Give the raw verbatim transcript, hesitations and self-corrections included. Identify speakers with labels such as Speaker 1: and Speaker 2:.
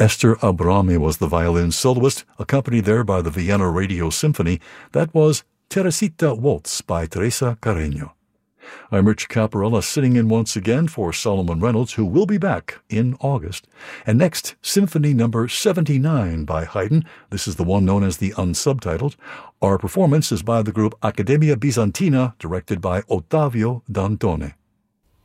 Speaker 1: Esther Abrami was the violin soloist, accompanied there by the Vienna Radio Symphony. That was Teresita Waltz by Teresa Carreño. I'm Rich Caparella, sitting in once again for Solomon Reynolds, who will be back in August. And next, Symphony Number seventy-nine by Haydn. This is the one known as the Unsubtitled. Our performance is by the group Accademia Bizantina, directed by Ottavio Dantone.